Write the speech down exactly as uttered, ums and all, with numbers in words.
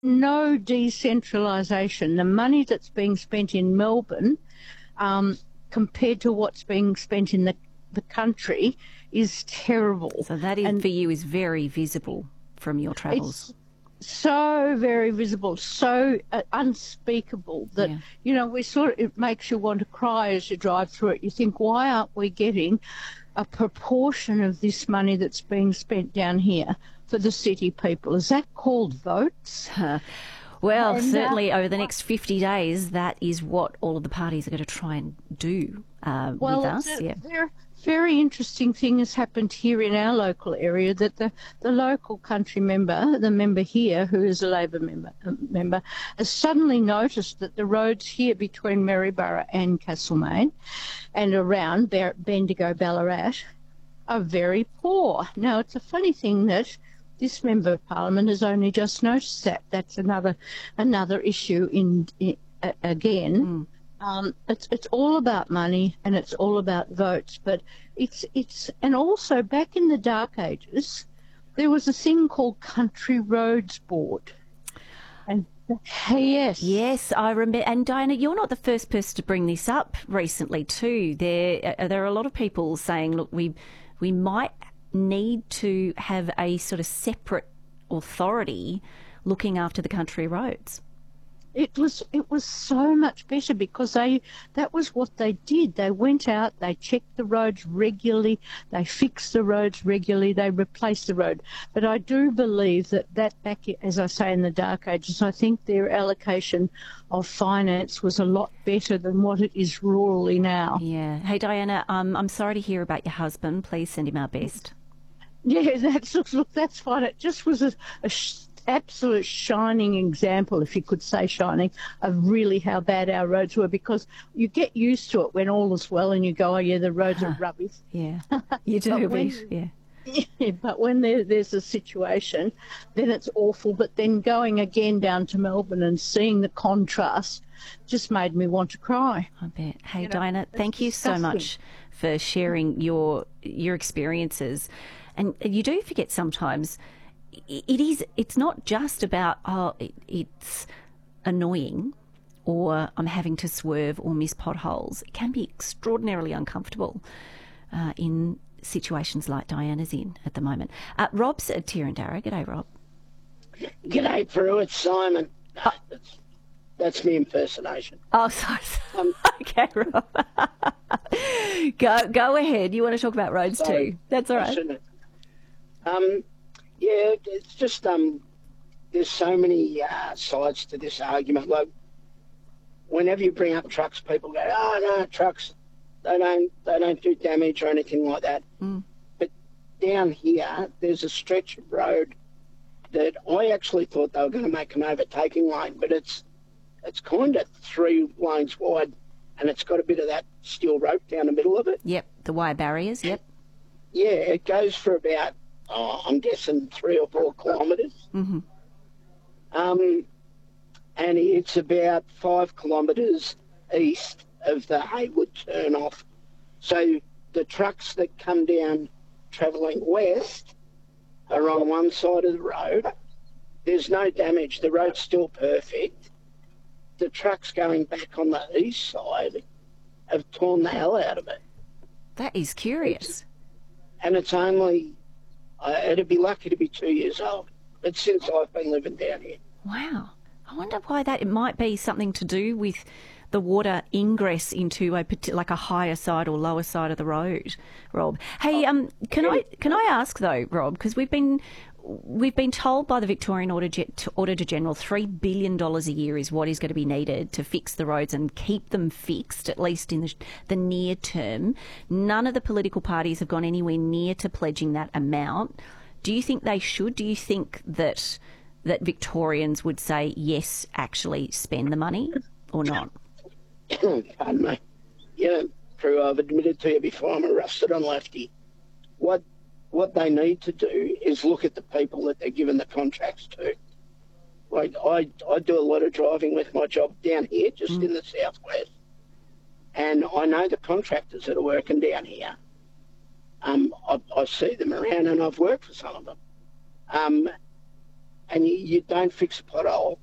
no decentralisation. The money that's being spent in Melbourne um, compared to what's being spent in the, the country is terrible. So that is, and for you, is very visible from your travels. It's so very visible, so uh, unspeakable that, Yeah. you know, we sort of, it makes you want to cry as you drive through it. You think, why aren't we getting a proportion of this money that's being spent down here for the city people? Is that called votes? Well, And, uh, certainly over the next fifty days, that is what all of the parties are going to try and do uh, Well, with us. the, Yeah. very, very interesting thing has happened here in our local area, that the, the local country member, the member here, who is a Labor member, uh, member, has suddenly noticed that the roads here between Maryborough and Castlemaine and around Ber- Bendigo, Ballarat are very poor. Now, it's a funny thing that this Member of Parliament has only just noticed that. That's another another issue in, in uh, again. Mm. Um, it's it's all about money and it's all about votes, but it's it's and also back in the dark ages, there was a thing called Country Roads Board, and yes, Yes, I remember. And Diana, you're not the first person to bring this up recently, too. There, uh, there are a lot of people saying, "Look, we we might need to have a sort of separate authority looking after the country roads." It was it was so much better because they that was what they did. They went out, they checked the roads regularly, they fixed the roads regularly, they replaced the road. But I do believe that that back, as I say, in the dark ages, I think their allocation of finance was a lot better than what it is rurally now. Yeah. Hey, Diana, um, I'm sorry to hear about your husband. Please send him our best. Yeah, that's look, that's fine. It just was a, a sh- absolute shining example, if you could say shining, of really how bad our roads were, because you get used to it when all is well and you go, oh yeah, the roads are rubbish. Yeah, you do But a when- bit, yeah. Yeah, but when there, there's a situation, then it's awful. But then going again down to Melbourne and seeing the contrast just made me want to cry. I bet. Hey, You know, Diana, it's thank you so disgusting. much for sharing your your experiences. And you do forget sometimes i- it is. It's not just about oh, it, it's annoying, or I'm having to swerve or miss potholes. It can be extraordinarily uncomfortable uh, in situations like Diana's in at the moment. Uh, Rob's at Tirandara. G'day, Rob. G'day, Peru. It's Simon. No, that's, that's me impersonation. Oh, sorry. Um, Okay, Rob. go go ahead. You want to talk about roads Sorry. too? That's all I right. shouldn't have. Um, yeah, it's just um, there's so many uh, sides to this argument. Like, whenever you bring up trucks, people go, "Oh no, trucks, they don't they don't do damage or anything like that." Mm. But down here, there's a stretch of road that I actually thought they were going to make an overtaking lane, but it's it's kind of three lanes wide, and it's got a bit of that steel rope down the middle of it. Yep, the wire barriers. Yep. Yeah, it goes for about, oh, I'm guessing three or four kilometres. Mm-hmm. Um, and it's about five kilometres east of the Haywood turn-off. So the trucks that come down travelling west are on one side of the road. There's no damage. The road's still perfect. The trucks going back on the east side have torn the hell out of it. That is curious. And it's only, uh, it'd be lucky to be two years old. But since I've been living down here. Wow. I wonder why that. It might be something to do with the water ingress into a parti- like a higher side or lower side of the road, Rob. Hey, um, can I can I ask though, Rob, because we've been we've been told by the Victorian Auditor Auditor General three billion dollars a year is what is going to be needed to fix the roads and keep them fixed, at least in the, the near term. None of the political parties have gone anywhere near to pledging that amount. Do you think they should? Do you think that that Victorians would say yes, actually spend the money, or not? Pardon me. Yeah, Prue, I've admitted to you before I'm a rusted on lefty. What what they need to do is look at the people that they're giving the contracts to. Like, I, I do a lot of driving with my job down here, just mm. in the southwest. And I know the contractors that are working down here. Um, I, I see them around and I've worked for some of them. Um, and you, you don't fix a pothole,